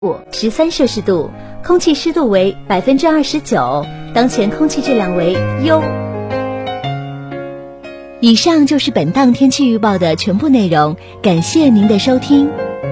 13摄氏度，空气湿度为29%，当前空气质量为优。以上就是本档天气预报的全部内容，感谢您的收听。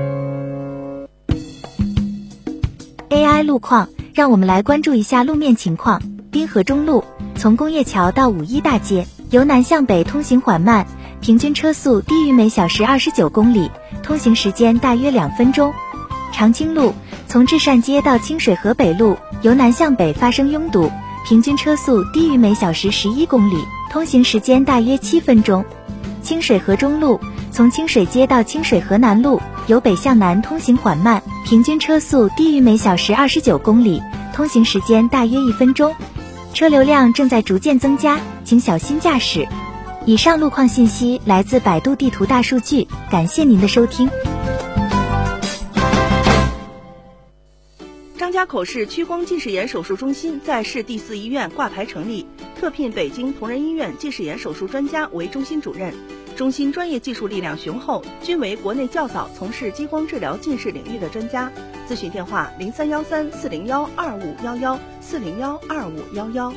AI 路况，让我们来关注一下路面情况。滨河中路从工业桥到五一大街，由南向北通行缓慢，平均车速低于每小时29公里，通行时间大约2分钟。长青路从至善街到清水河北路，由南向北发生拥堵，平均车速低于每小时11公里，通行时间大约7分钟。清水河中路从清水街到清水河南路，由北向南通行缓慢，平均车速低于每小时29公里，通行时间大约1分钟。车流量正在逐渐增加，请小心驾驶。以上路况信息来自百度地图大数据，感谢您的收听。 张家口市屈光近视眼手术中心在市第4医院挂牌成立，特聘北京同仁医院近视眼手术专家为中心主任。中心专业技术力量雄厚，均为国内较早从事激光治疗近视领域的专家。咨询电话0313-401-2511，401-2511。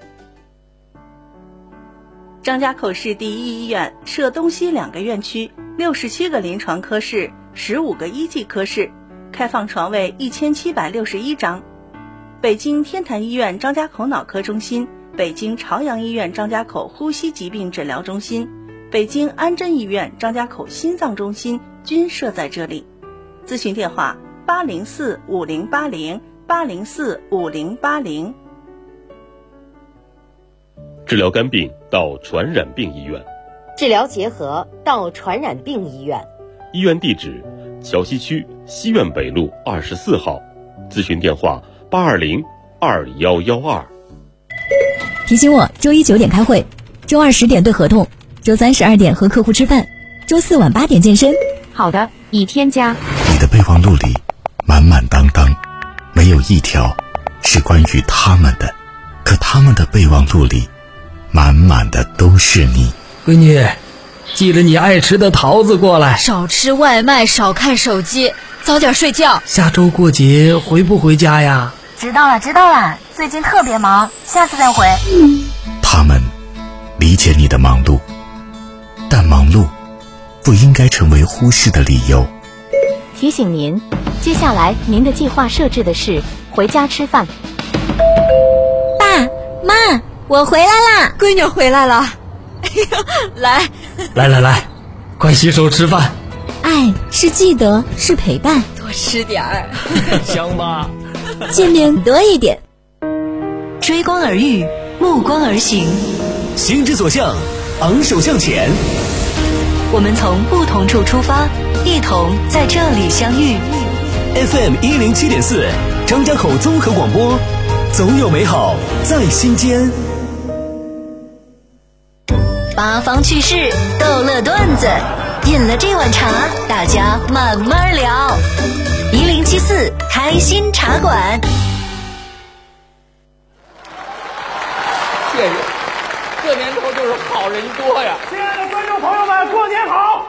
张家口市第一医院设东西2个院区，67个临床科室，15个一技科室，开放床位1761张。北京天坛医院张家口脑科中心、北京朝阳医院张家口呼吸疾病诊疗中心、北京安贞医院张家口心脏中心均设在这里。咨询电话804-5080，804-5080。 治疗肝病到传染病医院， 治疗结核到传染病医院。 医院地址：桥西区西苑北路24号，咨询电话820-2112。 提醒我周1 9点开会，周2 10点对合同，周3 12点和客户吃饭，周4晚8点健身。 好的，已添加。 你的备忘录里满满当当，没有一条是关于他们的，可他们的备忘录里满满的都是你。 闺女，记得你爱吃的桃子过来。 少吃外卖，少看手机，早点睡觉。 下周过节回不回家呀？ 知道了，最近特别忙，下次再回。 他们理解你的忙碌，但忙碌不应该成为忽视的理由。 提醒您，接下来您的计划设置的是回家吃饭。 爸妈，我回来啦！闺女回来了。哎呦， 来，快洗手吃饭。 爱是记得，是陪伴， 多吃点儿。 香吗？ 见面多一点。 追光而遇，目光而行， 心之所向，昂首向前。 我们从不同处出发，一同在这里相遇。 FM 107.4，张家口综合广播，总有美好在心间。 八方趣事，逗乐段子，饮了这碗茶，大家慢慢聊。1074开心茶馆。 谢谢，这年头就是好人多呀！ 亲爱的观众朋友们，过年好！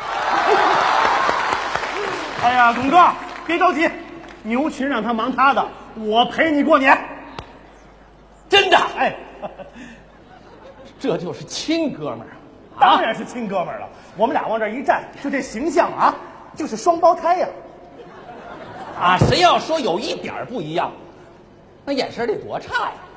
哎呀，董哥，别着急，牛群让他忙他的，我陪你过年。 真的？ 哎， 这就是亲哥们儿啊！ 当然是亲哥们儿了，我们俩往这一站，就这形象啊，就是双胞胎呀！ 啊，谁要说有一点不一样，那眼神得多差呀！